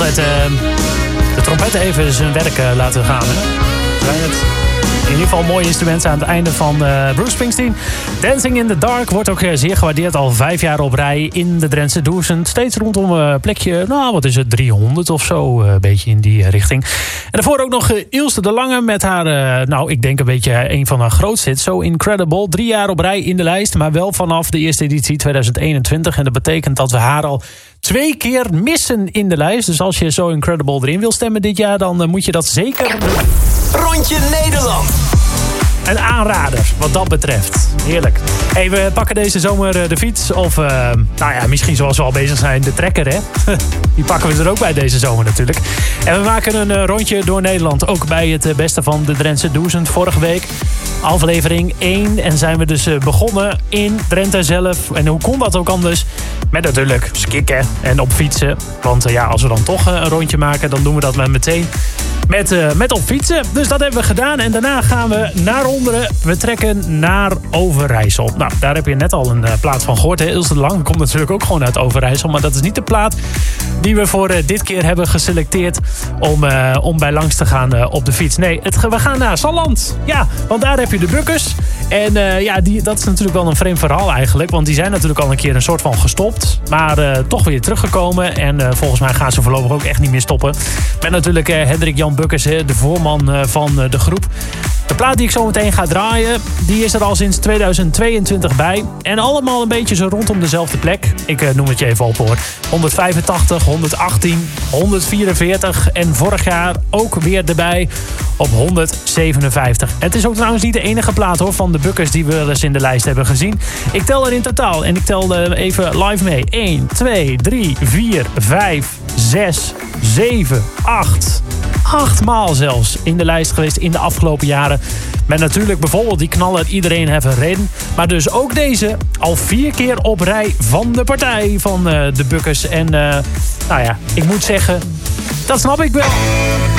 altijd de trompet even zijn werk laten gaan. Hè? Zijn het in ieder geval een mooi instrument aan het einde van Bruce Springsteen. Dancing in the Dark wordt ook zeer gewaardeerd. Al 5 jaar op rij in de Drentse Doezend. Steeds rondom een plekje, 300 of zo. Een beetje in die richting. En daarvoor ook nog Ilse de Lange met haar, ik denk een beetje een van haar grootste hits. So Incredible. 3 jaar op rij in de lijst. Maar wel vanaf de eerste editie 2021. En dat betekent dat we haar al 2 keer missen in de lijst. Dus als je So Incredible erin wil stemmen dit jaar, dan moet je dat zeker... Rondje Nederland. Een aanrader wat dat betreft. Heerlijk. Hey, we pakken deze zomer de fiets. Of misschien zoals we al bezig zijn, de trekker. Hè? Die pakken we er ook bij deze zomer natuurlijk. En we maken een rondje door Nederland. Ook bij het beste van de Drentse Doezend. Vorige week aflevering 1. En zijn we dus begonnen in Drenthe zelf. En hoe kon dat ook anders? Met natuurlijk skikken en op fietsen. Want als we dan toch een rondje maken, dan doen we dat meteen met op fietsen. Dus dat hebben we gedaan. En daarna gaan we naar onderen. We trekken naar Overijssel. Nou, daar heb je net al een plaat van gehoord. Ilse de Lange komt natuurlijk ook gewoon uit Overijssel. Maar dat is niet de plaat die we voor dit keer hebben geselecteerd om bij langs te gaan op de fiets. Nee, we gaan naar Salland. Ja, want daar heb je de Bukkers. En dat is natuurlijk wel een vreemd verhaal eigenlijk. Want die zijn natuurlijk al een keer een soort van gestopt. Maar toch weer teruggekomen. En volgens mij gaan ze voorlopig ook echt niet meer stoppen. Met natuurlijk Hendrik Jan Bukkers, de voorman van de groep. De plaat die ik zo meteen ga draaien, die is er al sinds 2022 bij. En allemaal een beetje zo rondom dezelfde plek. Ik noem het je even op hoor. 185, 118, 144 en vorig jaar ook weer erbij op 157. Het is ook trouwens niet de enige plaat hoor van de Bukkers die we wel eens in de lijst hebben gezien. Ik tel er in totaal en ik tel even live mee. 1, 2, 3, 4, 5, 6, 7, 8... 8 maal zelfs in de lijst geweest in de afgelopen jaren. Met natuurlijk bijvoorbeeld die knaller Iedereen Have a Reden. Maar dus ook deze al 4 keer op rij van de partij van de Bukkers. En ik moet zeggen, dat snap ik wel.